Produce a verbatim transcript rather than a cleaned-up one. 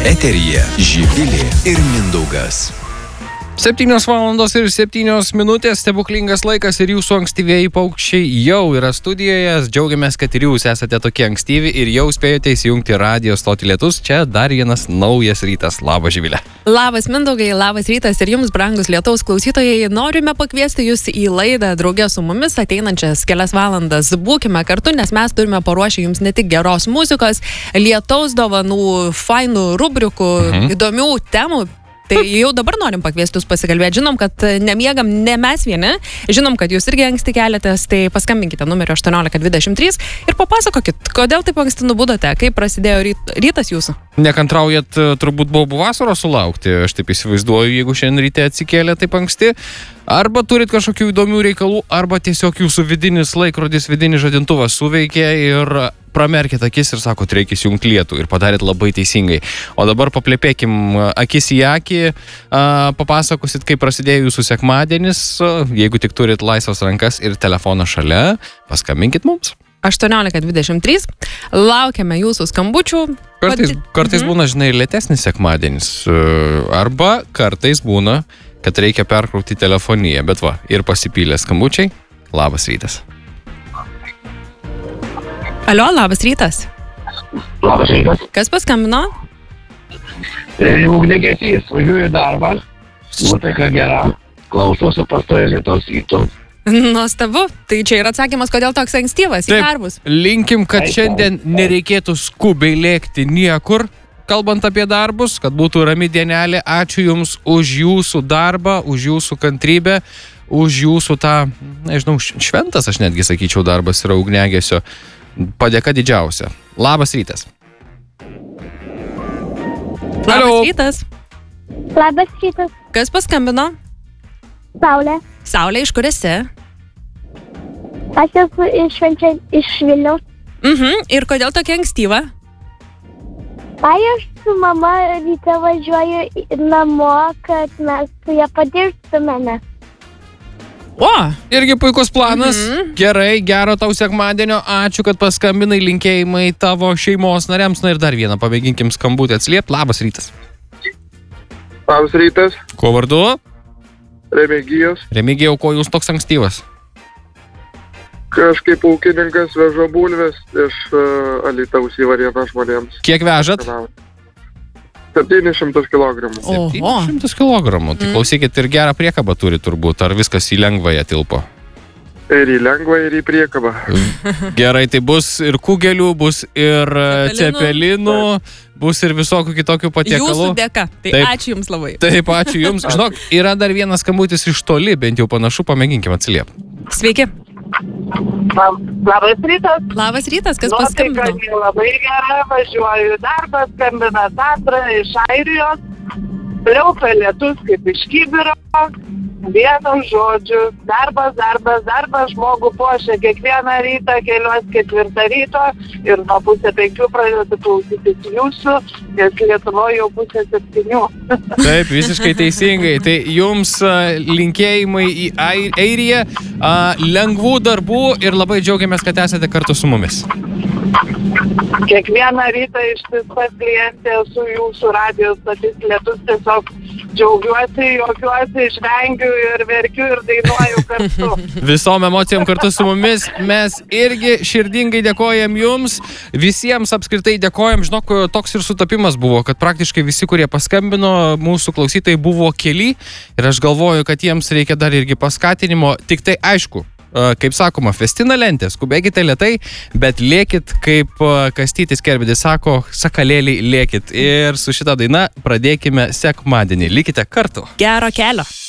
Eteryje Živilė ir Mindaugas. Septynios valandos ir septynios minutės, stebuklingas laikas ir jūsų ankstyvieji paukščiai jau yra studijoje. Džiaugiamės, kad ir jūs esate tokie ankstyvi ir jau spėjote įsijungti radijo stotį Lietus. Čia dar vienas naujas rytas. Labas, Živilė. Labas, Mindaugai, labas rytas ir jums, brangus Lietaus klausytojai. Norime pakviesti jūs į laidą drauge su mumis ateinančias kelias valandas. Būkime kartu, nes mes turime paruošę jums ne tik geros muzikos, Lietaus dovanų, fainų rubrikų, mhm. įdomių temų. Tai jau dabar norim pakviesti jūs pasikalbėti. Žinom, kad nemiegam ne mes vieni. Žinom, kad jūs irgi anksti keliatės. Tai paskambinkite numeriu aštuoniolika dvidešimt trys ir papasakokit, kodėl taip anksti nubudote, kaip prasidėjo ryt, rytas jūsų. Nekantraujat turbūt baubų vasaros sulaukti. Aš taip įsivaizduoju, jeigu šiandien ryte atsikėlė taip anksti. Arba turit kažkokių įdomių reikalų, arba tiesiog jūsų vidinis laikrodis, vidinis žadintuvas suveikė ir pramerkit akis ir sakot, reikia įjungti lietų ir padarėt labai teisingai. O dabar paplėpėkim akis į akį, papasakosit, kaip prasidėjo jūsų sekmadienis, jeigu tik turit laisvas rankas ir telefoną šalia, paskambinkit mums. aštuoniolika dvidešimt trys. Laukiame jūsų skambučių. Kartais, kartais mhm. būna, žinai, lėtesnis sekmadienis, arba kartais būna, kad reikia perkrauti telefoniją, bet va, ir pasipylė skambučiai. Labas rytas. Alio, labas rytas. Labas rytas. Kas paskambino? Ugniagesys, važiuoju darbą. Nuotaika gera. Klausosi pastoja Lietaus rytų. Nuostabu. Tai čia yra atsakymas, kodėl toks ankstyvas į darbus. Linkim, kad šiandien nereikėtų skubiai lėkti niekur. Kalbant apie darbus, kad būtų rami dienelė, ačiū Jums už Jūsų darbą, už Jūsų kantrybę, už Jūsų tą, nežinau, šventas, aš netgi sakyčiau, darbas yra ugniagesio. Padėka didžiausia. Labas rytas. Labas Alio. rytas. Labas rytas. Kas paskambino? Saulė. Saulė, iš kur esi? Aš esu iš, iš Vilniaus. Mhm. Ir kodėl tokia ankstyva? Ai, aš su mama ryte važiuoju namo, kad mes su ją padirbtumėme. O! Irgi puikus planas. Mhm. Gerai, gero tau sekmadienio. Ačiū, kad paskambinai, linkėjimai tavo šeimos nariams. Na ir dar vieną, pamėginkim skambutį atsiliepti. Labas rytas. Labas rytas. Kuo vardu? Remigijus. Remigijau, ko jūs toks ankstyvas? Kažkaip ūkininkas veža bulves iš uh, Alytaus į Varėną žmonėms. Kiek vežat? septynis šimtus kilogramų. septynis šimtus kilogramų. Tai klausykit, ir gerą priekabą turi turbūt. Ar viskas į lengvąją tilpo? Ir į lengvą, ir į priekabą. Gerai, tai bus ir kugelių, bus ir cepelinų, bus ir visokių kitokių patiekalų. Jūsų dėka. Tai taip, ačiū Jums labai. Taip, ačiū Jums. Žinok, yra dar vienas skambutis iš toli, bent jau panašu, pamėginkim atsiliepti. Sveiki. Labas rytas. Labas rytas, kas paskambino? Nuotaika labai gera, važiuoju darbą, skambina Tatra iš Airijos, pliaupa lietus kaip iš kibiro, vienu žodžiu, darbas, darbas, darbas, žmogų puošia kiekvieną rytą, keliuos ketvirtą ryto ir nuo pusę penkių pradedu klausytis jūsų, nes Lietuvoje jau pusę septynių. Taip, visiškai teisingai. Tai jums linkėjimai į Airiją, lengvų darbų ir labai džiaugiamės, kad esate kartu su mumis. Kiekvieną rytą ištisas klientė su jūsų radijos stotis Lietus, tiesiog džiaugiuosi, juokiuosi, žvengiu ir verkiu ir dainuoju kartu. Visom emocijom kartu su mumis. Mes irgi širdingai dėkojam Jums. Visiems apskritai dėkojam. Žinok, toks ir sutapimas buvo, kad praktiškai visi, kurie paskambino, mūsų klausytojai buvo keli. Ir aš galvoju, kad jiems reikia dar irgi paskatinimo. Tik tai aišku, kaip sakoma, festina lentė, skubėkite lėtai, bet lėkit, kaip Kastytis Kerbedis sako, sakalėliai lėkit. Ir su šita daina pradėkime sekmadienį. Likite kartu. Gero kelio.